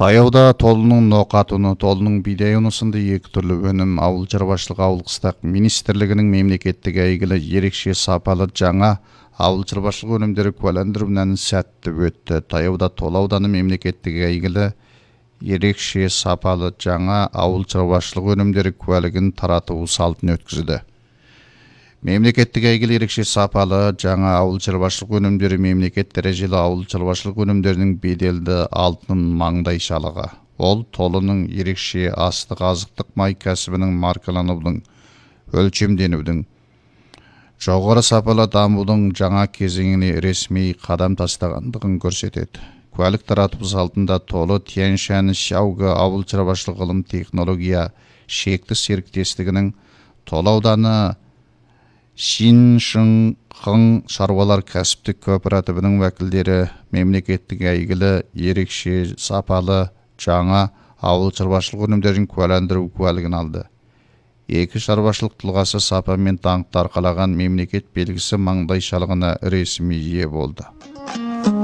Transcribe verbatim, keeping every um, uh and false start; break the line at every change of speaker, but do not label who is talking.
Таяуда толының ноқатыны, толының бидай ұны сынды екі түрлі өнім ауыл шаруашылығы ауыл қыстақ министрлігінің мемлекеттік әйгілі ерекше сапалы жаңа ауыл шаруашылығы өнімдері куәландыруынан сәтті өтті. Таяуда Тол ауданы мемлекеттік әйгілі ерекше сапалы жаңа ауыл шаруашылығы өнімдері куәлігін тарату салтын өткізді. Мемлекеттік әйгілі ерекше сапалы жаңа ауыл шаруашылығы өнімдері мемлекет дәрежелі ауыл шаруашылығы өнімдерінің беделді алтын маңдайшалығы. Ол Толының ерекше астық азықтық май кәсібінің маркаланудың, өлшемденудің, жоғары сапалы дамудың жаңа кезеңіне ресми қадам тастағандығын көрсетеді. Куәлік тарату салтында Толы Тянь-Шань Шауғы ауыл шаруашылығы ғылым технология шекті серіктестігінің Тол ауданы Шин-Шың шаруалар кәсіптік кооперативінің вәкілдері мемлекеттік әйгілі ерекше сапалы жаңа ауыл шаруашылығы өнімдерін куәландыру куәлігін алды. Екі шаруашылық тұлғасы сапа мен даңқты арқалаған мемлекет белгісі маңдайшалығына ресми ие болды.